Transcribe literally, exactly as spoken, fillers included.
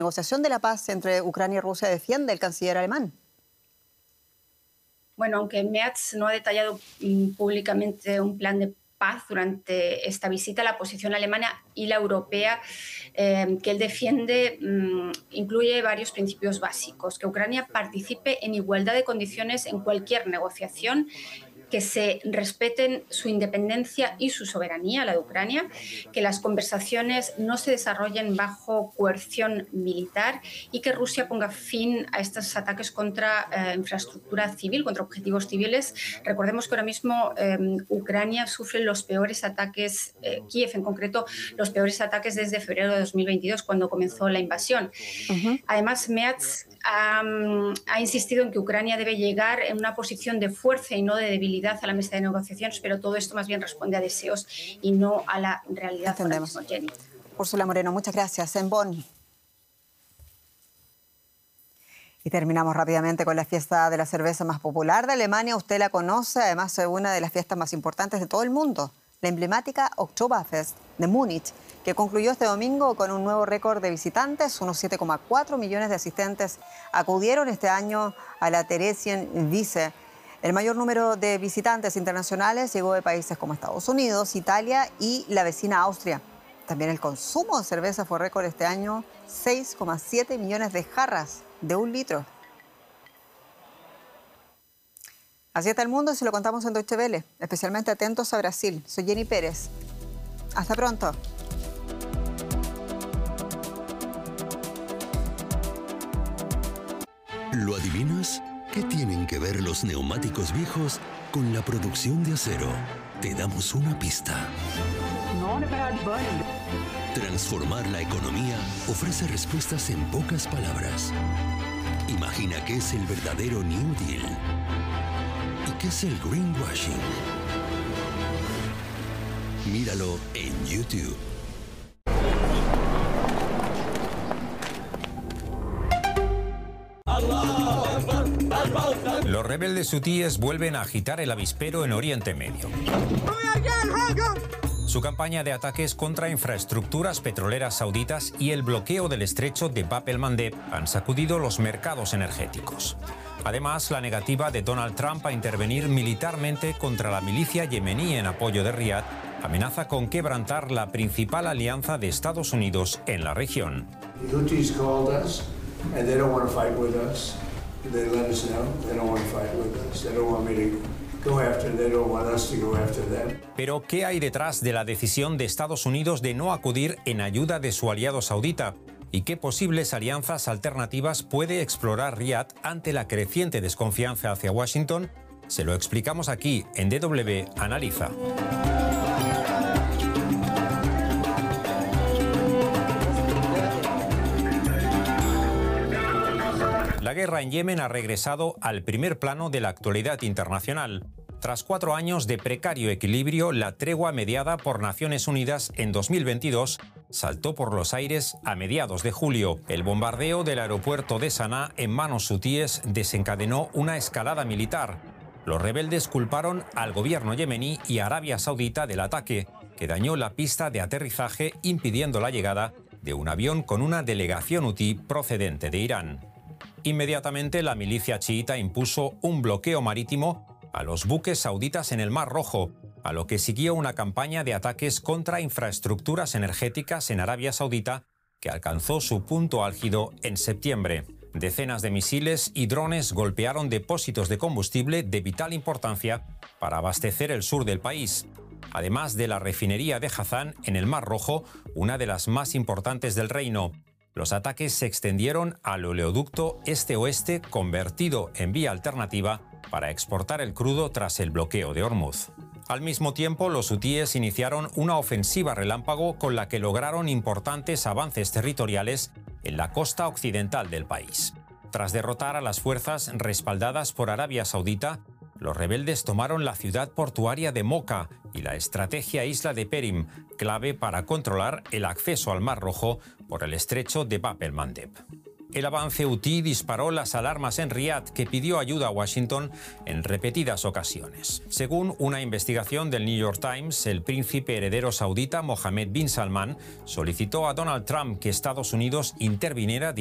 negociación de la paz entre Ucrania y Rusia defiende el canciller alemán. Bueno, aunque Merz no ha detallado públicamente un plan de paz durante esta visita, la posición alemana y la europea eh, que él defiende mmm, incluye varios principios básicos: que Ucrania participe en igualdad de condiciones en cualquier negociación, que se respeten su independencia y su soberanía, la de Ucrania, que las conversaciones no se desarrollen bajo coerción militar y que Rusia ponga fin a estos ataques contra eh, infraestructura civil, contra objetivos civiles. Recordemos que ahora mismo eh, Ucrania sufre los peores ataques, eh, Kiev en concreto, los peores ataques desde febrero de dos mil veintidós, cuando comenzó la invasión. Uh-huh. Además, Merz ha, ha insistido en que Ucrania debe llegar en una posición de fuerza y no de debilidad a la mesa de negociaciones, pero todo esto más bien responde a deseos y no a la realidad. Entendemos. Úrsula Moreno, muchas gracias. En Bonn. Y terminamos rápidamente con la fiesta de la cerveza más popular de Alemania. Usted la conoce, además es una de las fiestas más importantes de todo el mundo, la emblemática Oktoberfest de Múnich, que concluyó este domingo con un nuevo récord de visitantes. Unos siete coma cuatro millones de asistentes acudieron este año a la Theresienwiese. El mayor número de visitantes internacionales llegó de países como Estados Unidos, Italia y la vecina Austria. También el consumo de cerveza fue récord este año, seis coma siete millones de jarras de un litro. Así está el mundo y se lo contamos en Deutsche Welle, especialmente atentos a Brasil. Soy Jenny Pérez. Hasta pronto. ¿Lo adivinas? ¿Qué tienen que ver los neumáticos viejos con la producción de acero? Te damos una pista. Transformar la economía ofrece respuestas en pocas palabras. Imagina qué es el verdadero New Deal y qué es el greenwashing. Míralo en YouTube. Los rebeldes hutíes vuelven a agitar el avispero en Oriente Medio. Su campaña de ataques contra infraestructuras petroleras sauditas y el bloqueo del estrecho de Bab el-Mandeb han sacudido los mercados energéticos. Además, la negativa de Donald Trump a intervenir militarmente contra la milicia yemení en apoyo de Riad amenaza con quebrantar la principal alianza de Estados Unidos en la región. They let us know they don't want to fight with us. They don't want me to go after. They don't want us to go after them. Pero ¿qué hay detrás de la decisión de Estados Unidos de no acudir en ayuda de su aliado saudita? ¿Y qué posibles alianzas alternativas puede explorar Riad ante la creciente desconfianza hacia Washington? Se lo explicamos aquí en D W Analiza. La guerra en Yemen ha regresado al primer plano de la actualidad internacional. Tras cuatro años de precario equilibrio, la tregua mediada por Naciones Unidas en dos mil veintidós saltó por los aires a mediados de julio. El bombardeo del aeropuerto de Saná en manos hutíes desencadenó una escalada militar. Los rebeldes culparon al gobierno yemení y a Arabia Saudita del ataque, que dañó la pista de aterrizaje impidiendo la llegada de un avión con una delegación hutí procedente de Irán. Inmediatamente la milicia chiita impuso un bloqueo marítimo a los buques sauditas en el Mar Rojo, a lo que siguió una campaña de ataques contra infraestructuras energéticas en Arabia Saudita que alcanzó su punto álgido en septiembre. Decenas de misiles y drones golpearon depósitos de combustible de vital importancia para abastecer el sur del país, además de la refinería de Hazán en el Mar Rojo, una de las más importantes del reino. Los ataques se extendieron al oleoducto este-oeste convertido en vía alternativa para exportar el crudo tras el bloqueo de Hormuz. Al mismo tiempo, los hutíes iniciaron una ofensiva relámpago con la que lograron importantes avances territoriales en la costa occidental del país. Tras derrotar a las fuerzas respaldadas por Arabia Saudita, los rebeldes tomaron la ciudad portuaria de Moca y la estrategia isla de Perim, clave para controlar el acceso al Mar Rojo por el estrecho de Bab el-Mandeb. El avance hutí disparó las alarmas en Riad, que pidió ayuda a Washington en repetidas ocasiones. Según una investigación del New York Times, el príncipe heredero saudita Mohammed bin Salman solicitó a Donald Trump que Estados Unidos interviniera